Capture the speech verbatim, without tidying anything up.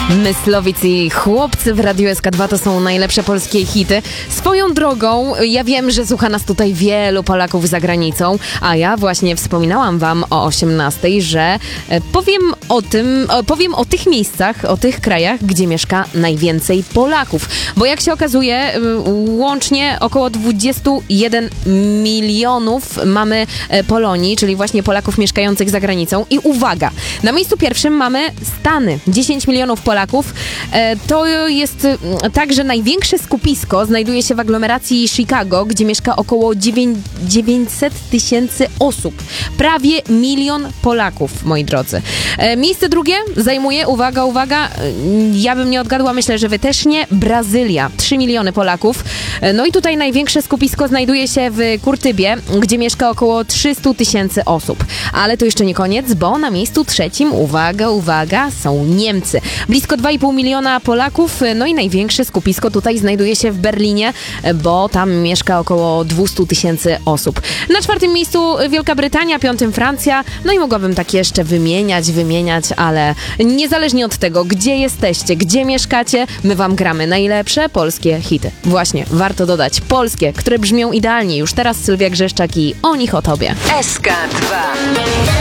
Myslowic i Chłopcy w Radiu S K dwa to są najlepsze polskie hity. Swoją drogą, ja wiem, że słucha nas tutaj wielu Polaków za granicą, a ja właśnie wspominałam wam o osiemnastej, że powiem o tym, powiem o tych miejscach, o tych krajach, gdzie mieszka najwięcej Polaków. Bo jak się okazuje, łącznie około dwadzieścia jeden milionów mamy Polonii, czyli właśnie Polaków mieszkających za granicą. I uwaga, na miejscu pierwszym mamy Stany, dziesięć milionów Polaków. To jest także największe skupisko znajduje się w aglomeracji Chicago, gdzie mieszka około dziewięćset tysięcy osób. Prawie milion Polaków, moi drodzy. Miejsce drugie zajmuje, uwaga, uwaga, ja bym nie odgadła, myślę, że wy też nie, Brazylia. trzy miliony Polaków. No i tutaj największe skupisko znajduje się w Kurtybie, gdzie mieszka około trzysta tysięcy osób. Ale to jeszcze nie koniec, bo na miejscu trzecim, uwaga, uwaga, są Niemcy. Blisko dwa i pół miliona Polaków, no i największe skupisko tutaj znajduje się w Berlinie, bo tam mieszka około dwieście tysięcy osób. Na czwartym miejscu Wielka Brytania, piątym Francja, no i mogłabym tak jeszcze wymieniać, wymieniać, ale niezależnie od tego, gdzie jesteście, gdzie mieszkacie, my wam gramy najlepsze polskie hity. Właśnie, warto dodać, polskie, które brzmią idealnie. Już teraz Sylwia Grzeszczak i O nich o tobie. S K dwa.